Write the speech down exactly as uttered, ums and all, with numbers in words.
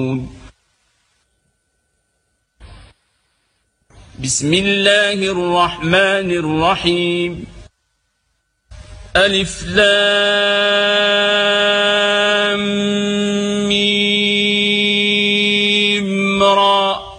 بسم الله الرحمن الرحيم. ألف لام ميم را